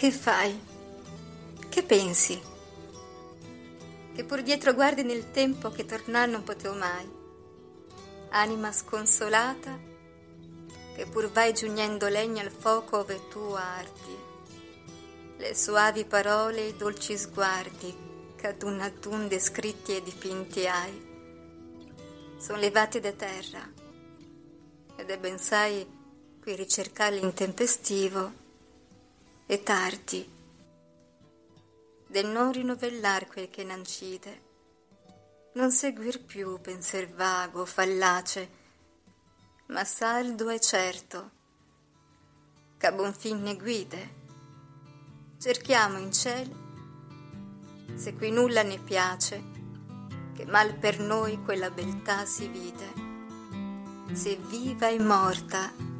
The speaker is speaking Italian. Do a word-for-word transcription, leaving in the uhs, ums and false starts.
Che fai? Che pensi? Che pur dietro guardi nel tempo che tornar non poteo mai, anima sconsolata, che pur vai giugnendo legna al fuoco ove tu ardi, le soavi parole e i dolci sguardi che ad un ad un descritti e dipinti hai, son levati da terra, ed è ben sai qui ricercarli intempestivo e tardi, del non rinovellar quel che n'ancide, non seguir più pensier vago, fallace, ma saldo e certo, ch'a buon fin ne guide. Cerchiamo in ciel, se qui nulla ne piace, che mal per noi quella beltà si vide, se viva e morta